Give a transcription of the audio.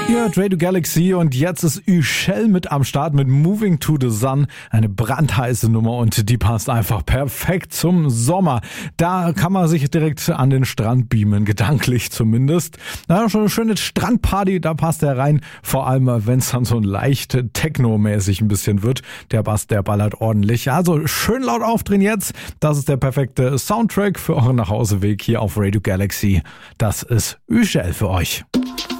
Ihr hört Radio Galaxy und jetzt ist Üschel mit am Start mit Moving to the Sun. Eine brandheiße Nummer und die passt einfach perfekt zum Sommer. Da kann man sich direkt an den Strand beamen, gedanklich zumindest. Na, schon eine schöne Strandparty, da passt er rein. Vor allem, wenn es dann so leicht techno-mäßig ein bisschen wird. Der Bass, der ballert ordentlich. Also schön laut aufdrehen jetzt. Das ist der perfekte Soundtrack für euren Nachhauseweg hier auf Radio Galaxy. Das ist Üschel für euch.